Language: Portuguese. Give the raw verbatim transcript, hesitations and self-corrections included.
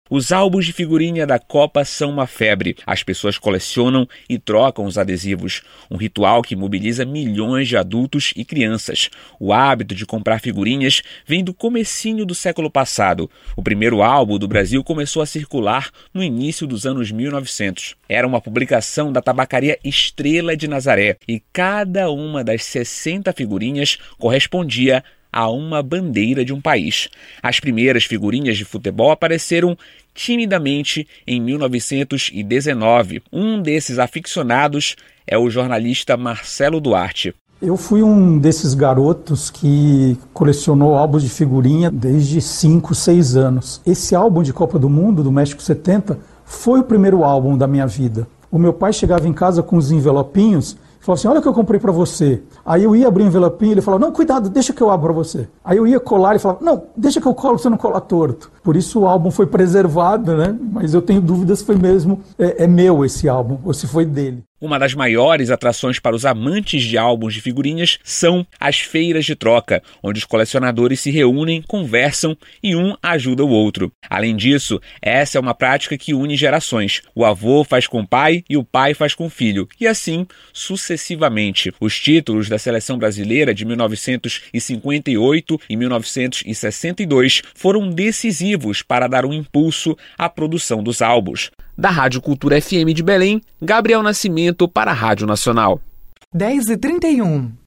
Os álbuns de figurinha da Copa são uma febre. As pessoas colecionam e trocam os adesivos. Um ritual que mobiliza milhões de adultos e crianças. O hábito de comprar figurinhas vem do comecinho do século passado. O primeiro álbum do Brasil começou a circular no início dos anos mil e novecentos. Era uma publicação da tabacaria Estrela de Nazaré e cada uma das sessenta figurinhas correspondia a uma bandeira de um país. As primeiras figurinhas de futebol apareceram timidamente em mil novecentos e dezenove. Um desses aficionados é o jornalista Marcelo Duarte. Eu fui um desses garotos que colecionou álbuns de figurinha desde cinco, seis anos. Esse álbum de Copa do Mundo, do México setenta, foi o primeiro álbum da minha vida. O meu pai chegava em casa com os envelopinhos, falou assim, olha o que eu comprei para você. Aí eu ia abrir o envelopinho, ele falava, não, cuidado, deixa que eu abro para você. Aí eu ia colar, ele falava, não, deixa que eu colo, você não cola torto. Por isso o álbum foi preservado, né? Mas eu tenho dúvidas se foi mesmo, é, é meu esse álbum, ou se foi dele. Uma das maiores atrações para os amantes de álbuns de figurinhas são as feiras de troca, onde os colecionadores se reúnem, conversam e um ajuda o outro. Além disso, essa é uma prática que une gerações. O avô faz com o pai e o pai faz com o filho, e assim sucessivamente. Os títulos da seleção brasileira de mil novecentos e cinquenta e oito e mil novecentos e sessenta e dois foram decisivos para dar um impulso à produção dos álbuns. Da Rádio Cultura F M de Belém, Gabriel Nascimento para a Rádio Nacional. dez e trinta e um.